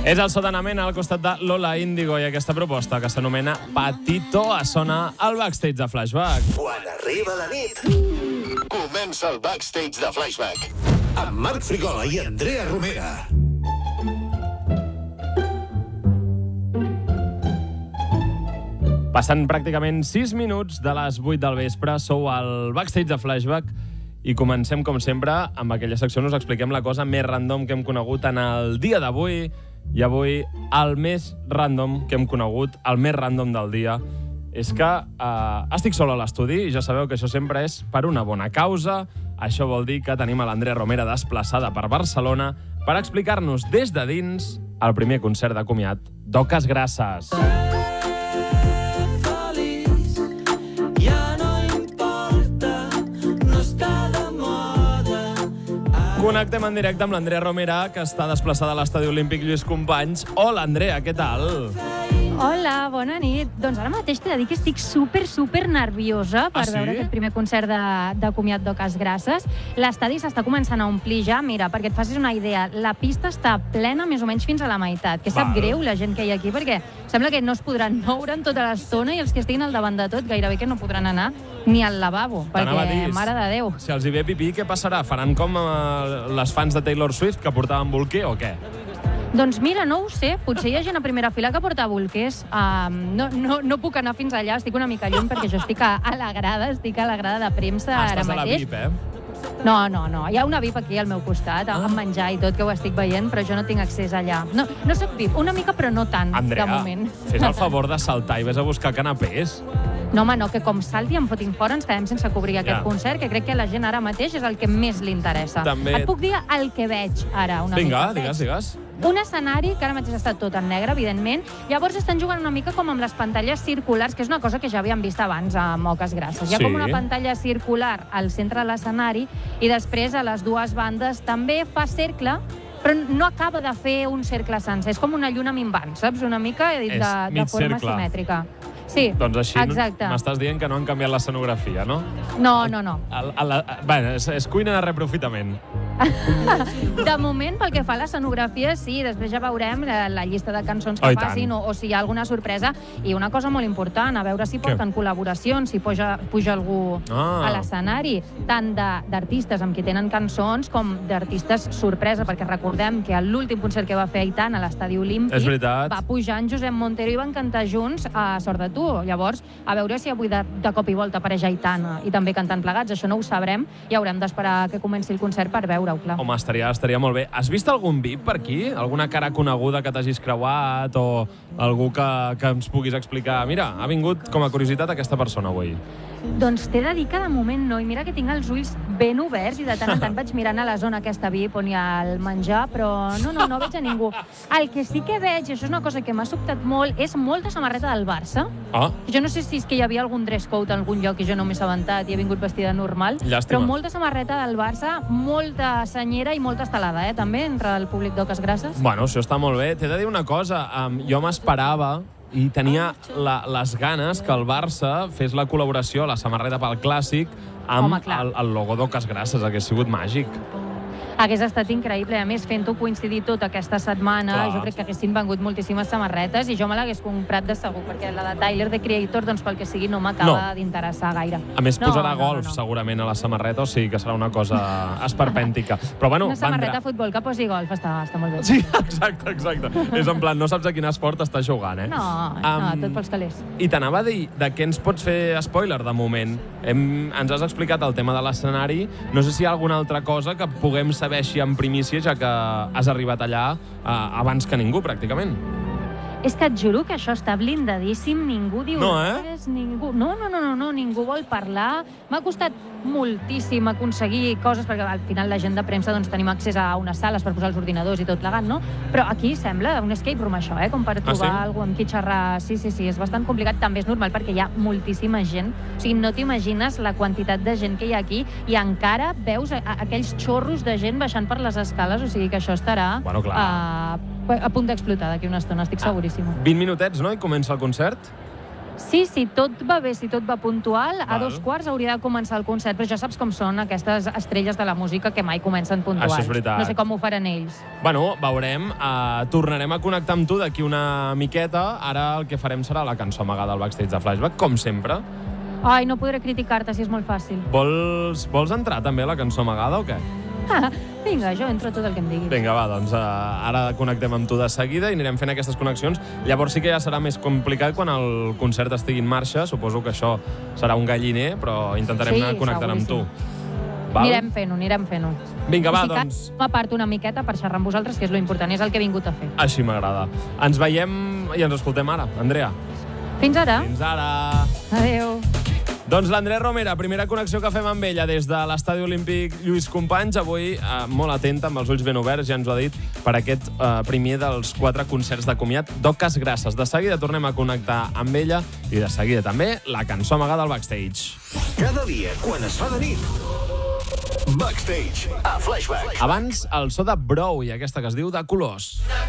És el sotanament al costat de Lola Índigo i aquesta proposta que s'anomena Patito sona al backstage de Flashback. Quan arriba la nit, comença el backstage de Flashback. Amb Marc Frigola i Andrea Romera. Passant pràcticament 6 minuts de les 8 del vespre, sou al backstage de Flashback i comencem, com sempre, amb aquella secció on us expliquem la cosa més random que hem conegut en el dia d'avui. I avui, el més random que hem conegut, el més random del dia, és que estic sol a l'estudi i ja sabeu que això sempre és per una bona causa. Això vol dir que tenim a l'Andrea Romera desplaçada per Barcelona per explicar-nos des de dins el primer concert de comiat d'Oques Grasses. Connectem en directe amb l'Andrea Romera, que està desplaçada a l'Estadi Olímpic Lluís Companys. Hola, Andrea, què tal? Hola, bona nit. Doncs ara mateix t'he de dir que estic super nerviosa per veure aquest primer concert de comiat d'Oques Grasses. L'estadi s'està començant a omplir ja, mira, perquè et facis una idea. La pista està plena més o menys fins a la meitat, que sap greu la gent que hi ha aquí, perquè sembla que no es podran moure en tota l'estona i els que estiguin al davant de tot gairebé que no podran anar ni al lavabo, perquè, mare de Déu. Si els hi ve pipí, què passarà? Faran com les fans de Taylor Swift que portaven bolquer o què? Doncs mira, no ho sé. Potser hi ha gent a primera fila que porta bolquers. No puc anar fins allà, estic una mica lluny perquè jo estic a la grada de premsa ara mateix. Estàs a la VIP, No. Hi ha una VIP aquí al meu costat, amb menjar i tot, que ho estic veient, però jo no tinc accés allà. No soc VIP, una mica, però no tant, Andrea, de moment. fes el favor de saltar i vés a buscar canapés. No, home, no, que com salti em fotin fora, ens quedem sense cobrir aquest concert, que crec que a la gent ara mateix és el que més li interessa. També... Et puc dir el que veig ara una mica. Vinga, digues. Un escenari que ara mateix està tot en negre, evidentment. Llavors estan jugant una mica com amb les pantalles circulars, que és una cosa que ja havíem vist abans amb Oques Grasses. Hi ha com una pantalla circular al centre de l'escenari i després a les dues bandes també fa cercle, però no acaba de fer un cercle sencer. És com una lluna minvant, saps? Una mica de forma simètrica. Sí, doncs així exacte. M'estàs dient que no han canviat l'escenografia, no? No. Bé, és cuina de reprofitament. De moment, pel que fa a l'escenografia, sí, després ja veurem la llista de cançons que facin o si hi ha alguna sorpresa. I una cosa molt important, a veure si porten col·laboracions, si puja algú a l'escenari, tant d'artistes amb qui tenen cançons com d'artistes sorpresa, perquè recordem que a l'últim concert que va fer Aitana a l'Estadi Olímpic va pujar en Josep Montero i van cantar junts a Sort de Tu. Llavors, a veure si avui de cop i volta apareix Aitana i també cantant plegats, això no ho sabrem i haurem d'esperar que comenci el concert per veure-ho, clar. Home, estaria molt bé. Has vist algun VIP per aquí? Alguna cara coneguda que t'hagis creuat o algú que ens puguis explicar? Mira, ha vingut com a curiositat aquesta persona avui. Doncs t'he de dir que de moment no, i mira que tinc els ulls ben oberts i de tant en tant vaig mirant a la zona aquesta VIP on hi ha el menjar, però no veig a ningú. El que sí que veig, i això és una cosa que m'ha sobtat molt, és molta samarreta del Barça. Jo no sé si és que hi havia algun dress code en algun lloc i jo no m'he assabentat i he vingut vestida normal, però molta samarreta del Barça, molta senyera i molta estelada, també, entre el públic d'Oques Grasses. Bueno, això està molt bé. T'he de dir una cosa, jo m'esperava i tenia les ganes que el Barça fes la col·laboració a la samarreta pel Clàssic amb el logo d'Oques Grasses. Hauria sigut màgic. Hagués estat increïble. A més, fent-ho coincidir tota aquesta setmana, jo crec que haguessin vengut moltíssimes samarretes i jo me l'hagués comprat de segur, perquè la de Tyler, The Creator, doncs pel que sigui, no m'acaba d'interessar gaire. A més, posarà golf segurament a la samarreta, o sigui que serà una cosa esperpèntica. Però bueno, una samarreta de futbol que posi golf està molt bé. Sí, exacte. És en plan, no saps a quin esport estàs jugant, eh? No, tot pels calés. I t'anava a dir, de què ens pots fer spoiler de moment? Ens has explicat el tema de l'escenari. No sé si hi ha alguna altra cosa que puguem saber així en primícia, ja que has arribat allà abans que ningú, pràcticament. És que et juro que això està blindadíssim, ningú diu res, ningú... No, ningú vol parlar. M'ha costat moltíssim aconseguir coses, perquè al final la gent de premsa doncs, tenim accés a unes sales per posar els ordinadors i tot plegat, no? Però aquí sembla un escape room, això, com per trobar algú amb qui xerrar. Sí, és bastant complicat. També és normal perquè hi ha moltíssima gent. O sigui, no t'imagines la quantitat de gent que hi ha aquí i encara veus aquells xorros de gent baixant per les escales, o sigui que això estarà a punt d'explotar d'aquí una estona, estic seguríssima. 20 minutets, no? I comença el concert? Sí, si tot va bé, si tot va puntual, a 2:15 hauria de començar el concert, però ja saps com són aquestes estrelles de la música que mai comencen puntuals. Això és veritat. No sé com ho faran ells. Bueno, veurem. Tornarem a connectar amb tu d'aquí una miqueta. Ara el que farem serà la cançó amagada al backstage de Flashback, com sempre. Ai, no podré criticar-te si és molt fàcil. Vols entrar també a la cançó amagada o què? Vinga, jo entro tot el que em diguis. Vinga, va, doncs ara connectem amb tu de seguida i anirem fent aquestes connexions. Llavors sí que ja serà més complicat quan el concert estigui en marxa. Suposo que això serà un galliner, però intentarem anar connectant amb tu. Val? Anirem fent-ho. Vinga, va, doncs. M'aparto una miqueta per xerrar amb vosaltres, que és lo important, és el que he vingut a fer. Així m'agrada. Ens veiem i ens escoltem ara. Andrea. Fins ara. Fins ara. Adéu. Doncs l'Andrea Romera, primera connexió que fem amb ella des de l'Estadi Olímpic Lluís Companys, avui molt atenta, amb els ulls ben oberts, ja ens ho ha dit, per aquest primer dels 4 concerts de comiat d'Oques Grasses. De seguida tornem a connectar amb ella i de seguida també la cançó amagada al backstage. Cada dia, quan es fa de nit, Backstage a Flashback. Abans, el so de Brou i aquesta que es diu De Colors.